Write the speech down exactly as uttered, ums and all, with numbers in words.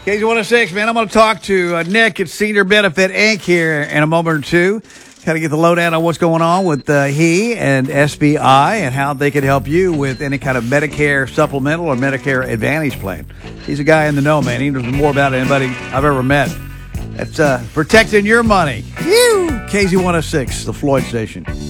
K Z one oh six, man, I'm going to talk to uh, Nick at Senior Benefit Incorporated here in a moment or two. Kind of get the lowdown on what's going on with uh, he and S B I and how they can help you with any kind of Medicare supplemental or Medicare Advantage plan. He's a guy in the know, man. He knows more about it than anybody I've ever met. That's uh, protecting your money. Whew. K Z one oh six, the Floyd Station.